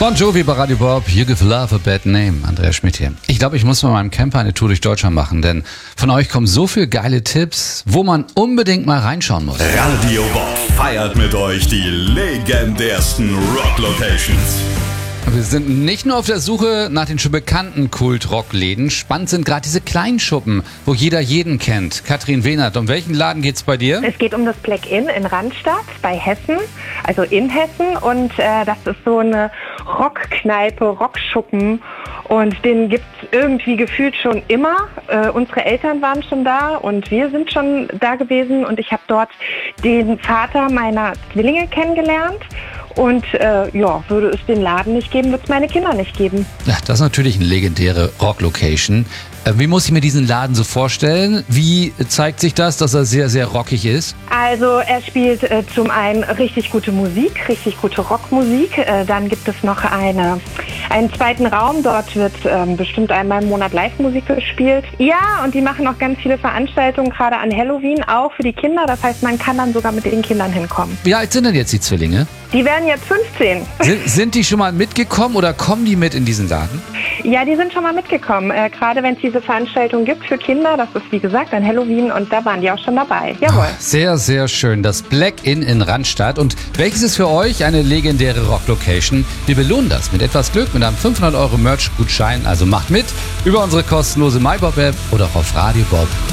Bon Jovi bei Radio Bob, You Give Love a Bad Name. Andreas Schmidt hier. Ich glaube, ich muss mit meinem Camper eine Tour durch Deutschland machen, denn von euch kommen so viele geile Tipps, wo man unbedingt mal reinschauen muss. Radio Bob feiert mit euch die legendärsten Rock-Locations. Wir sind nicht nur auf der Suche nach den schon bekannten Kult-Rock-Läden. Spannend sind gerade diese Kleinschuppen, wo jeder jeden kennt. Katrin Wehnert, um welchen Laden geht's bei dir? Es geht um das Black Inn in Randstadt bei Hessen, also in Hessen. Und das ist so eine Rockkneipe, Rockschuppen. Und den gibt's irgendwie gefühlt schon immer. Unsere Eltern waren schon da und wir sind schon da gewesen. Und ich habe dort den Vater meiner Zwillinge kennengelernt. Und würde es den Laden nicht geben, wird es meine Kinder nicht geben. Ja, das ist natürlich eine legendäre Rock-Location. Wie muss ich mir diesen Laden so vorstellen? Wie zeigt sich das, dass er sehr, sehr rockig ist? Also er spielt zum einen richtig gute Musik, richtig gute Rockmusik. Dann gibt es noch einen zweiten Raum. Dort wird bestimmt einmal im Monat Live-Musik gespielt. Ja, und die machen auch ganz viele Veranstaltungen, gerade an Halloween, auch für die Kinder. Das heißt, man kann dann sogar mit den Kindern hinkommen. Wie alt sind denn jetzt die Zwillinge? Die werden jetzt 15. Sind die schon mal mitgekommen oder kommen die mit in diesen Laden? Ja, die sind schon mal mitgekommen. Gerade wenn es diese Veranstaltung gibt für Kinder, das ist wie gesagt an Halloween und da waren die auch schon dabei. Jawohl. Sehr, sehr schön. Das Black Inn in Randstadt. Und welches ist für euch eine legendäre Rock-Location? Wir belohnen das mit etwas Glück mit einem 500 € Merch-Gutschein. Also macht mit über unsere kostenlose MyBob-App oder auch auf radiobob.de.